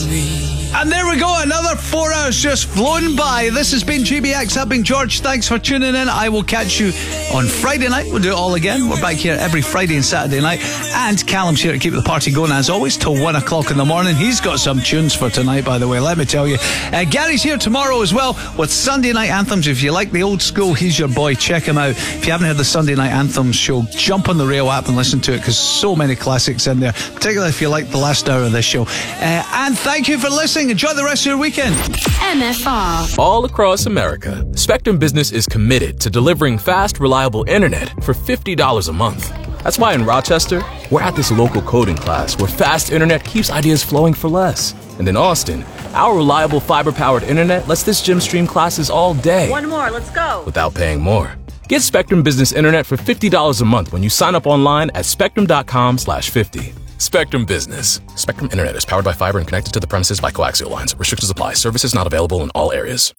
And there we go, another 4 hours just flown by. This has been GBX. I've been George. Thanks for tuning in. I will catch you on Friday night. We'll do it all again. We're back here every Friday and Saturday night. And Callum's here to keep the party going, as always, till 1 o'clock in the morning. He's got some tunes for tonight, by the way, let me tell you. Gary's here tomorrow as well with Sunday Night Anthems. If you like the old school, he's your boy. Check him out. If you haven't heard the Sunday Night Anthems show, jump on the Rail app and listen to it, because so many classics in there, particularly if you like the last hour of this show. And thank you for listening. Enjoy the rest of your weekend. MFR. All across America, Spectrum Business is committed to delivering fast, reliable internet for $50 a month. That's why in Rochester, we're at this local coding class where fast internet keeps ideas flowing for less. And in Austin, our reliable fiber-powered internet lets this gym stream classes all day. One more, let's go. Without paying more. Get Spectrum Business Internet for $50 a month when you sign up online at spectrum.com/50. Spectrum Business. Spectrum Internet is powered by fiber and connected to the premises by coaxial lines. Restrictions apply. Services not available in all areas.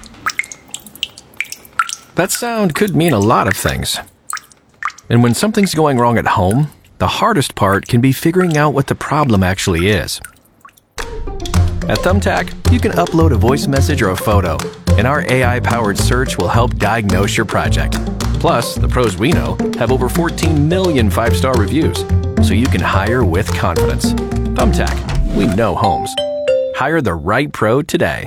That sound could mean a lot of things. And when something's going wrong at home, the hardest part can be figuring out what the problem actually is. At Thumbtack, you can upload a voice message or a photo, and our AI-powered search will help diagnose your project. Plus, the pros we know have over 14 million 5-star reviews, so you can hire with confidence. Thumbtack, we know homes. Hire the right pro today.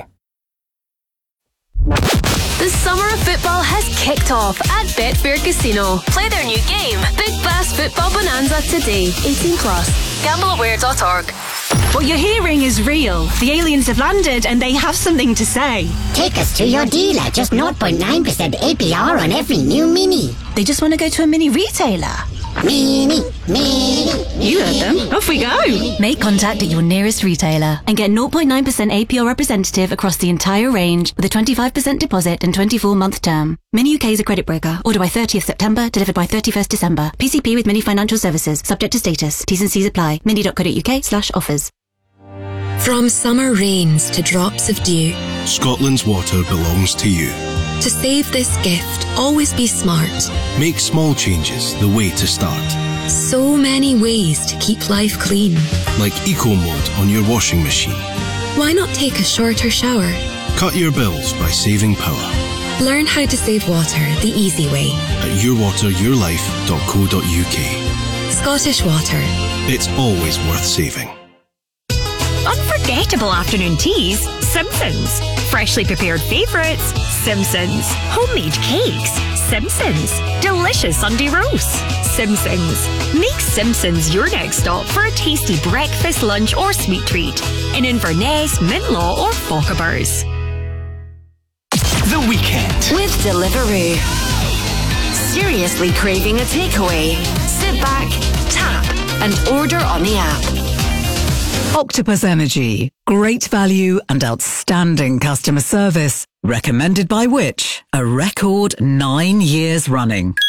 The summer of football has kicked off at Betfair Casino. Play their new game, Big Bass Football Bonanza, today. 18 plus. GambleAware.org. What you're hearing is real. The aliens have landed and they have something to say. Take us to your dealer. Just 0.9% APR on every new Mini. They just want to go to a mini retailer. Mini. You heard them. Off we go. Make contact at your nearest retailer and get 0.9% APR representative across the entire range with a 25% deposit and 24-month term. Mini UK is a credit broker. Order by 30th September, delivered by 31st December. PCP with Mini Financial Services. Subject to status. T's and C's apply. mini.co.uk/offers. From summer rains to drops of dew, Scotland's water belongs to you. to save this gift, always be smart. Make small changes the way to start. So many ways to keep life clean. Like Eco Mode on your washing machine. Why not take a shorter shower? Cut your bills by saving power. Learn how to save water the easy way. At yourwateryourlife.co.uk. Scottish Water. It's always worth saving. Unforgettable afternoon teas, Simpsons. Freshly prepared favourites, Simpsons. Homemade cakes, Simpsons. Delicious Sunday roasts, Simpsons. Make Simpsons your next stop for a tasty breakfast, lunch or sweet treat in Inverness, Mintlaw or Fochabers. The Weekend with Deliveroo. Seriously craving a takeaway? Sit back, tap, and order on the app. Octopus Energy. Great value and outstanding customer service. Recommended by Which? A record 9 years running.